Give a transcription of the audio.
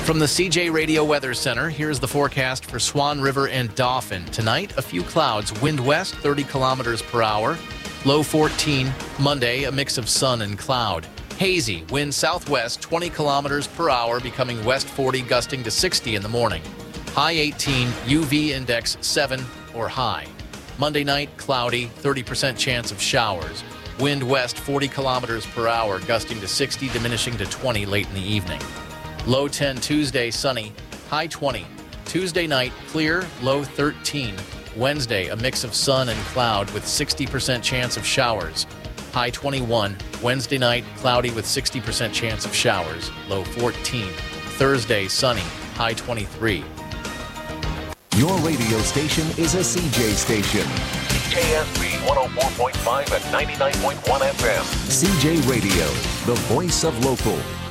From the CJ Radio Weather Center, here's the forecast for Swan River and Dauphin. Tonight, a few clouds, wind west 30 kilometers per hour, low 14. Monday, a mix of sun and cloud. Hazy, wind southwest 20 kilometers per hour, becoming west 40, gusting to 60 in the morning. High 18, UV index 7 or high. Monday night, cloudy, 30% chance of showers. Wind west 40 kilometers per hour, gusting to 60, diminishing to 20 late in the evening. Low 10 Tuesday, sunny, high 20. Tuesday night, clear, low 13. Wednesday, a mix of sun and cloud with 60% chance of showers. High 21. Wednesday night, cloudy with 60% chance of showers. Low 14. Thursday, sunny, high 23. Your radio station is a CJ station. KSB 104.5 and 99.1 FM. CJ Radio, the voice of local.